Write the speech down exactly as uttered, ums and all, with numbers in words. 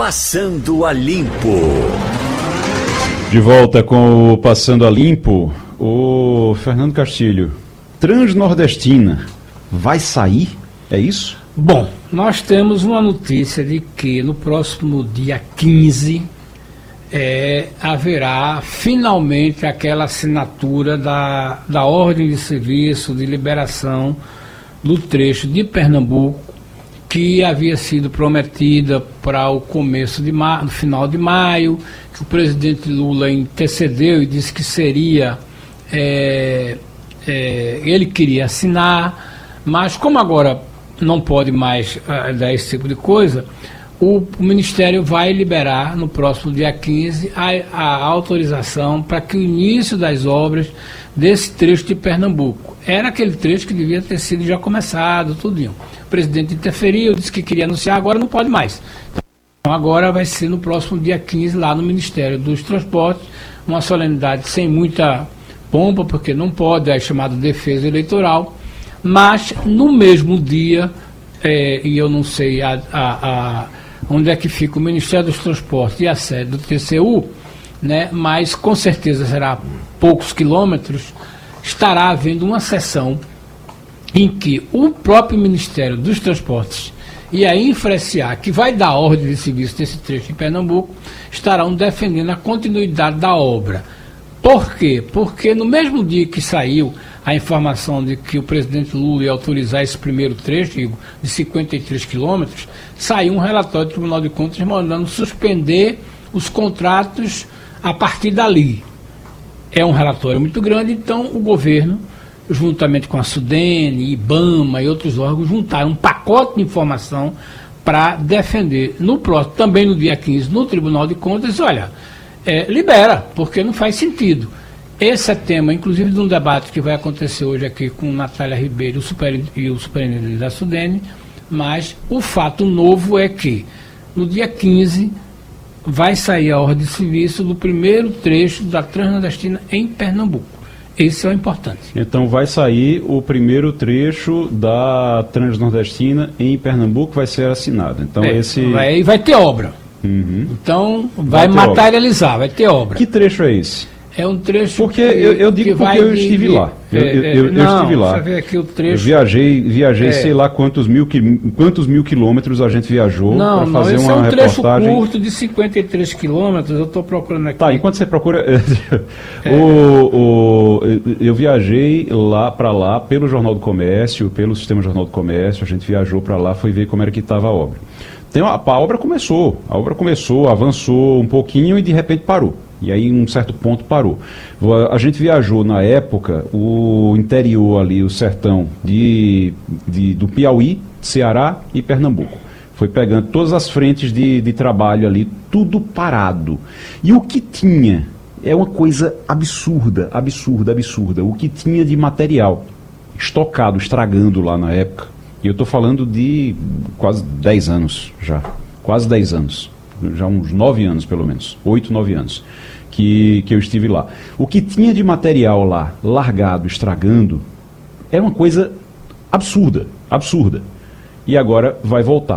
Passando a Limpo. De volta com o Passando a Limpo, o Fernando Castilho. Transnordestina vai sair? É isso? Bom, nós temos uma notícia de que no próximo dia quinze é, haverá finalmente aquela assinatura da, da ordem de serviço de liberação do trecho de Pernambuco que havia sido prometida para o começo de maio, no final de maio, que o presidente Lula intercedeu e disse que seria, é, é, ele queria assinar, mas como agora não pode mais uh, dar esse tipo de coisa, o, o Ministério vai liberar no próximo dia quinze a, a autorização para que o início das obras desse trecho de Pernambuco. Era aquele trecho que devia ter sido já começado, tudinho. O presidente interferiu, disse que queria anunciar, agora não pode mais. Então agora vai ser no próximo dia quinze lá no Ministério dos Transportes, uma solenidade sem muita pompa, porque não pode, é chamada defesa eleitoral, mas no mesmo dia, é, e eu não sei a, a, a, onde é que fica o Ministério dos Transportes e a sede do T C U, né, mas com certeza será poucos quilômetros, estará havendo uma sessão em que o próprio Ministério dos Transportes e a Infra-S A, que vai dar ordem de serviço desse trecho em Pernambuco, estarão defendendo a continuidade da obra. Por quê? Porque no mesmo dia que saiu a informação de que o presidente Lula ia autorizar esse primeiro trecho de cinquenta e três quilômetros, saiu um relatório do Tribunal de Contas mandando suspender os contratos a partir dali. É um relatório muito grande, então o governo, juntamente com a Sudene, IBAMA e outros órgãos, juntaram um pacote de informação para defender no próximo, também no dia quinze, no Tribunal de Contas, olha, é, libera, porque não faz sentido. Esse é tema, inclusive, de um debate que vai acontecer hoje aqui com Natália Ribeiro super, e o superintendente da Sudene, mas o fato novo é que no dia quinze vai sair a ordem de serviço do primeiro trecho da Transnordestina em Pernambuco. Esse é o importante. Então vai sair o primeiro trecho da Transnordestina em Pernambuco, vai ser assinado. Então é, esse vai, vai ter obra. Uhum. Então vai, vai materializar, obra. vai ter obra. Que trecho é esse? É um trecho porque que, eu, eu digo que porque vai eu de, estive lá. Eu, é, eu, eu, não, eu estive lá. Você vê aqui o trecho. Eu viajei, viajei, é. sei lá quantos mil, quantos mil quilômetros a gente viajou para fazer não, uma é um trecho reportagem. curto de cinquenta e três quilômetros. Eu estou procurando aqui. Tá, enquanto você procura, é. o, o, eu viajei lá para lá pelo Jornal do Comércio, pelo Sistema Jornal do Comércio. A gente viajou para lá, foi ver como era que estava a obra. Tem uma, a obra começou, a obra começou, avançou um pouquinho e de repente parou. E aí, em um certo ponto, parou. A gente viajou, na época, o interior ali, o sertão de, de, do Piauí, Ceará e Pernambuco. Foi pegando todas as frentes de, de trabalho ali, tudo parado. E o que tinha é uma coisa absurda, absurda, absurda. O que tinha de material estocado, estragando lá na época. E eu estou falando de quase dez anos já. Quase dez anos. Já uns nove anos, pelo menos. Oito, nove anos. Que, que eu estive lá. O que tinha de material lá, largado, estragando, é uma coisa absurda, absurda. E agora vai voltar.